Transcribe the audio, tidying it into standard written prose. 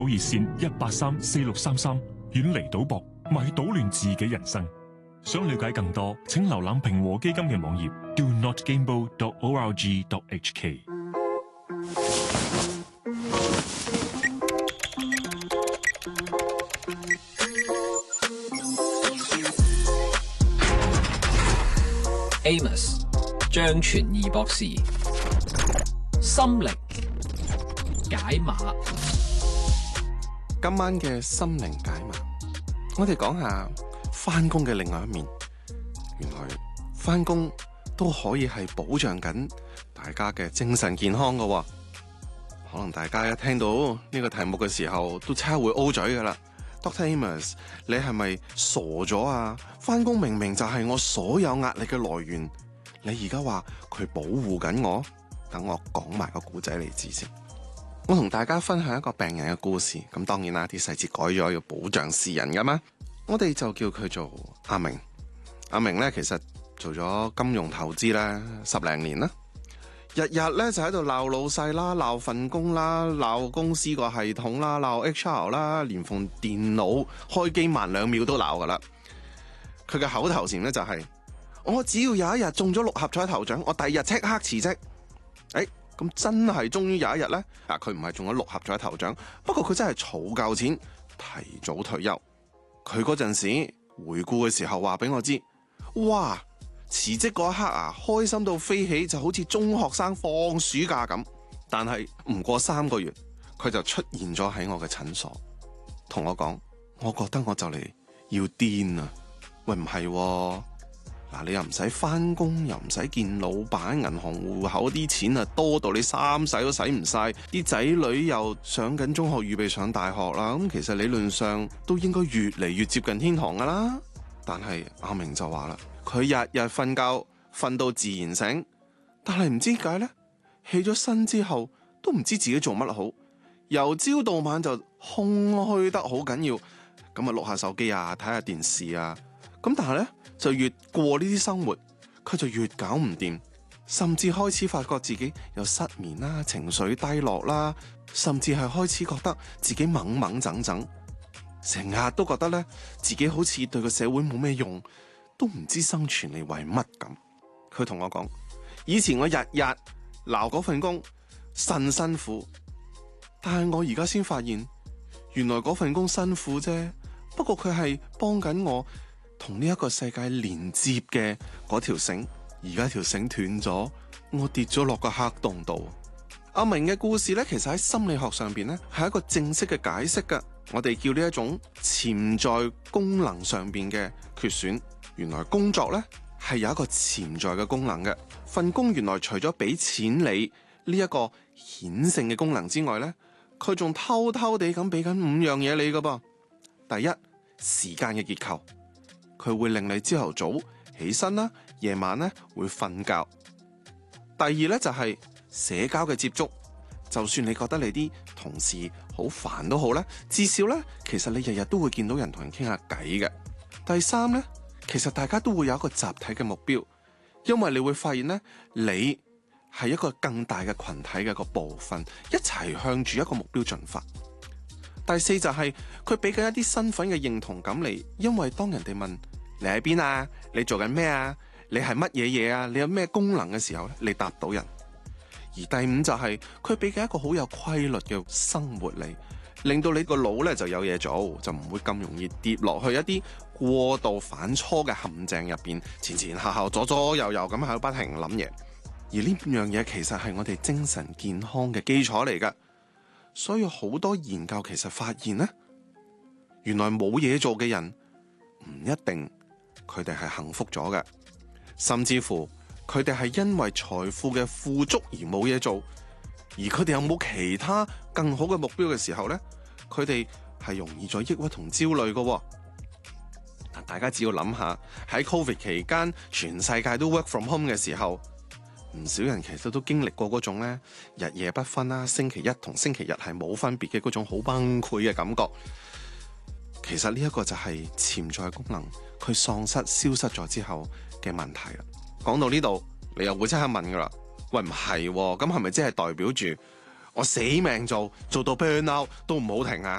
熱線1834633，遠離賭博，咪搗亂自己人生。想了解更多，請瀏覽平和基金嘅網頁 donotgamble.org.hk。 Amos 張傳義博士，心靈解碼。 今晚嘅心靈解碼，我哋講下返工嘅另外一面。原來返工都可以係保障緊大家嘅精神健康㗎喎。可能大家一聽到呢個題目嘅時候，都差會 O 嘴噶啦。Dr. Amos， 你係咪傻咗啊？返工明明就係我所有壓力嘅來源，你而家話佢保護緊我？等我講埋個故仔嚟知先。我同大家分享一個病人嘅故事，咁當然啦，啲細節改咗，要保障私隱噶嘛。我哋就叫佢做阿明。阿明咧，其實做咗金融投資咧10零年啦，日日咧就喺度鬧老細啦，鬧份工啦，鬧公司個系統啦，鬧 HR 啦，連逢電腦開機慢2秒都鬧噶啦。佢嘅口頭禪咧就係：我只要有一日中咗6合彩頭獎，我第2日即刻辭職。咁真係終於有一日呢，佢唔係中咗6合彩頭獎，不過佢真係儲夠錢提早退休。佢嗰陣時回顧嘅時候話俾我知，哇！辭職嗰一刻啊，開心到飛起，就好似中學生放暑假咁。但係唔過3個月，佢就出現咗喺我嘅診所，同我講：我覺得我就嚟要癲啊！喂，唔係喎。嗱，你又唔使返工，又唔使見老闆，銀行戶口啲錢啊多到你3使都使唔晒，啲仔女又上緊中學，預備上大學啦。咁其實理論上都應該越嚟越接近天堂噶啦。但係阿明就話啦，佢日日瞓覺，瞓到自然醒，但係唔知點解呢，起咗身之後都唔知自己做乜好，由朝到晚就空虛得好緊要。咁啊，碌下手機啊，睇下電視啊。咁但係呢，就越過呢啲生活，佢就越搞唔掂，甚至開始發覺自己有失眠啦、情緒低落啦，甚至係開始覺得自己懵懵整整，成日都覺得咧自己好似對個社會冇咩用，都唔知生存嚟為乜咁。佢同我講，以前我日日鬧嗰份工甚辛苦，但係我而家先發現，原來嗰份工辛苦啫，不過佢係幫緊我同呢一個世界連接嘅嗰條繩，而家條繩斷咗，我跌咗落個黑洞度。阿明嘅故事咧，其實喺心理學上邊咧係一個正式嘅解釋噶，我哋叫呢一種潛在功能上邊嘅缺損。原來工作咧係有一個潛在嘅功能嘅，份工原來除咗俾錢你呢一個顯性嘅功能之外咧，佢仲偷偷地咁俾緊5樣嘢你噶噃。第一，時間嘅結構。佢會令你朝頭早起身啦，夜晚咧會瞓覺。第二咧就係社交嘅接觸，就算你覺得你啲同事好煩都好咧，至少咧其實你日日都會見到人同人傾下偈嘅。第三咧，其實大家都會有一個集體嘅目標，因為你會發現咧，你係一個更大嘅群體嘅一個部分，一齊向住一個目標進發。第四就係佢俾緊一啲身份嘅認同感嚟，因為當人哋問你喺邊啊，你做緊咩啊，你係乜嘢嘢啊，你有咩功能嘅時候咧，你答到人。而第5就係佢俾緊一個好有規律嘅生活嚟，令到你個腦咧就有嘢做，就唔會咁容易跌落去一啲過度反芻嘅陷阱入邊，前前後後左左右右咁喺度不停諗嘢。而呢5樣嘢其實係我哋精神健康嘅基礎嚟噶。所以好多研究其實發現呢，原來冇嘢做嘅人唔一定佢哋係幸福咗嘅，甚至乎佢哋係因為財富嘅富足而冇嘢做，而佢哋有冇其他更好嘅目標嘅時候呢，佢哋係容易咗抑鬱同焦慮嘅。大家只要諗下喺 Covid 期間，全世界都 work from home 嘅時候，唔少人其實都經歷過嗰種咧日夜不分啦，星期一同星期日係冇分別嘅嗰種好崩潰嘅感覺。其實呢一個就係潛在功能佢喪失消失咗之後嘅問題啦。講到呢度，你又會即刻問噶啦，喂，唔係，咁係咪即係代表住我死命做到 burn out 都唔好停啊！